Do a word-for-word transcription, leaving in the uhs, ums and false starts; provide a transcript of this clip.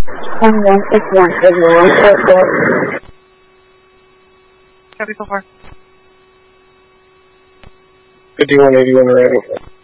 one one six one, one four four. Copy so far. fifty-one eighty-one ready.